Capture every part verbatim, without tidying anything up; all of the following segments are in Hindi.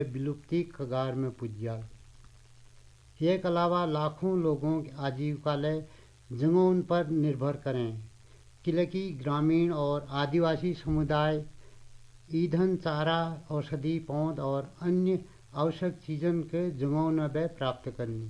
विलुप्ति कगार में पुज्या। एक अलावा लाखों लोगों की आजीविकालय जंगों पर निर्भर करें, क्योंकि ग्रामीण और आदिवासी समुदाय ईंधन, चारा, औषधि पौध और अन्य आवश्यक चीज़ों के जंगों में प्राप्त करनी।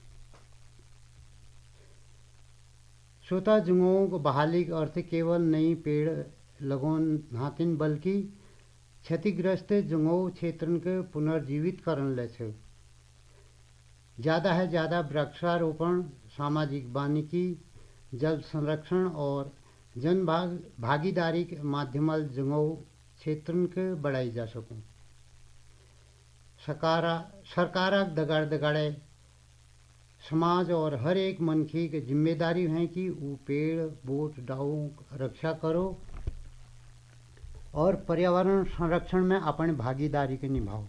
श्रोता, जंगों को बहाली का अर्थ केवल नई पेड़ लगोन नातिन, बल्कि क्षतिग्रस्त जंगों क्षेत्र के पुनर्जीवित करन ले छे। ज़्यादा है ज़्यादा वृक्षारोपण, सामाजिक वानिकी, जल संरक्षण और जन भाग भागीदारी के माध्यम जंगों क्षेत्र के बढ़ाई जा सकूं। सकारा सरकारक दगाड़ दगाड़े समाज और हर एक मनखी की जिम्मेदारी है कि वो पेड़ बोट डाऊ रक्षा करो और पर्यावरण संरक्षण में अपनी भागीदारी के निभाओ।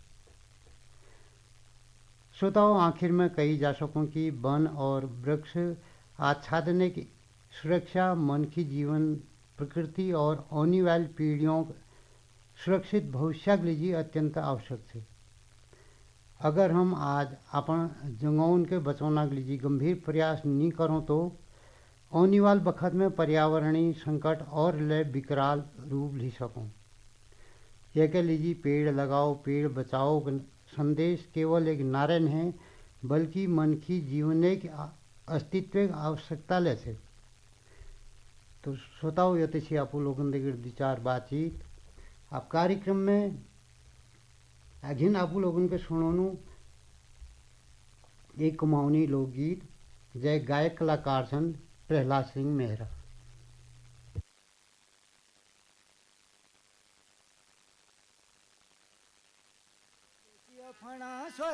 श्रोताओं, आखिर में कही जा सकूं कि वन और वृक्ष आच्छादन की सुरक्षा मनखी जीवन, प्रकृति और आने वाली पीढ़ियों सुरक्षित भविष्य के लिए अत्यंत आवश्यक है। अगर हम आज अपन जंगों के बचाने के लिए गंभीर प्रयास नहीं करों तो आने वाले वक्त में पर्यावरणीय संकट और ले विकराल रूप ले सकूं। यह कह लीजिए, पेड़ लगाओ पेड़ बचाओ संदेश केवल एक नारे नहीं, बल्कि मनखी जीवन की अस्तित्व की आवश्यकता ले से। तो श्रोताओ, ये थी आप लोगों के विचार बातचीत। आप कार्यक्रम में अघिन आप लोगों के सुनोनू एक कुमाऊनी लोकगीत, जय गायक कलाकार सन प्रहलाद सिंह मेहरा। फणा